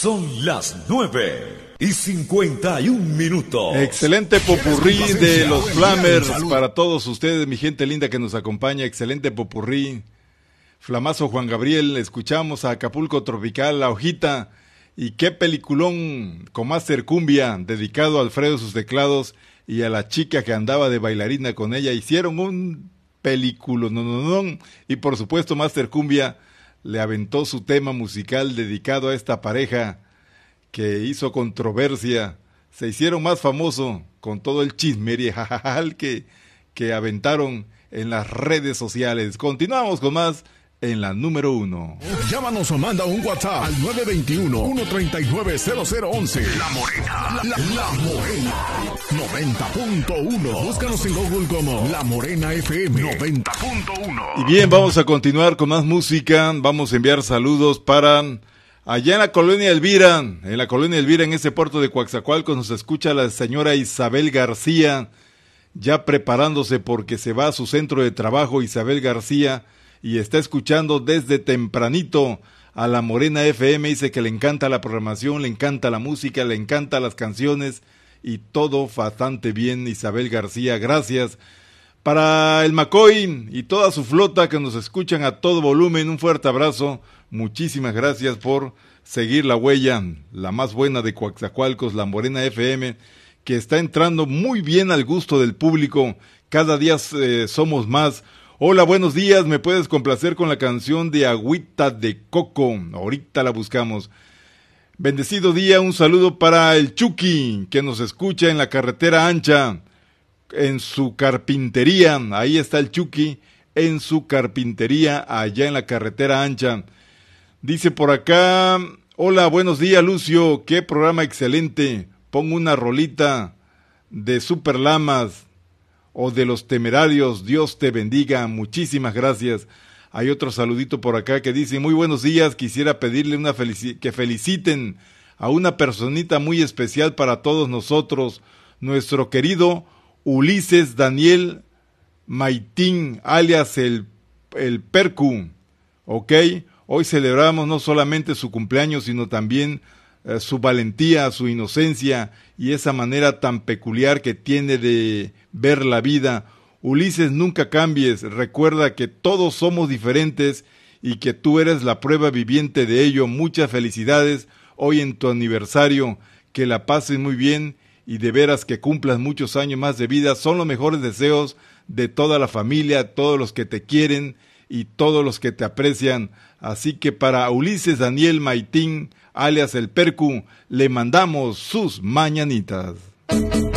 Son las 9:51. Excelente popurrí de los Flamers para todos ustedes, mi gente linda que nos acompaña. Excelente popurrí. Flamazo Juan Gabriel, escuchamos a Acapulco Tropical, La Hojita. Y qué peliculón con Master Cumbia, dedicado a Alfredo sus teclados y a la chica que andaba de bailarina con ella. Hicieron un peliculón. Y por supuesto Master Cumbia le aventó su tema musical dedicado a esta pareja que hizo controversia. Se hicieron más famosos con todo el chismeriajal que aventaron en las redes sociales. Continuamos con más en la número 1. Llámanos o manda un WhatsApp al 921-139-0011. La Morena. La Morena. 90.1. Búscanos en Google como La Morena FM 90.1. Y bien, vamos a continuar con más música. Vamos a enviar saludos para allá en la colonia Elvira. En la colonia Elvira, en ese puerto de Coaxacualcos, nos escucha la señora Isabel García, ya preparándose porque se va a su centro de trabajo. Isabel García, y está escuchando desde tempranito a La Morena FM. Dice que le encanta la programación, le encanta la música, le encanta las canciones y todo bastante bien. Isabel García, gracias. Para el McCoy y toda su flota que nos escuchan a todo volumen, un fuerte abrazo. Muchísimas gracias por seguir la huella, la más buena de Coaxacualcos, La Morena FM, que está entrando muy bien al gusto del público. Cada día somos más. Hola, buenos días, ¿me puedes complacer con la canción de Agüita de Coco? Ahorita la buscamos. Bendecido día, un saludo para el Chucky, que nos escucha en la carretera ancha, en su carpintería. Ahí está el Chucky, en su carpintería, allá en la carretera ancha. Dice por acá, hola, buenos días, Lucio, qué programa excelente. Pongo una rolita de Super Lamas o de Los Temerarios, Dios te bendiga, muchísimas gracias. Hay otro saludito por acá que dice, muy buenos días, quisiera pedirle que feliciten a una personita muy especial para todos nosotros, nuestro querido Ulises Daniel Maitín, alias el Percu, ¿ok? Hoy celebramos no solamente su cumpleaños, sino también su valentía, su inocencia y esa manera tan peculiar que tiene de ver la vida. Ulises, nunca cambies, recuerda que todos somos diferentes y que tú eres la prueba viviente de ello. Muchas felicidades hoy en tu aniversario, que la pases muy bien y de veras que cumplas muchos años más de vida. Son los mejores deseos de toda la familia, todos los que te quieren y todos los que te aprecian. Así que para Ulises Daniel Maitín, alias el Percu, le mandamos sus mañanitas.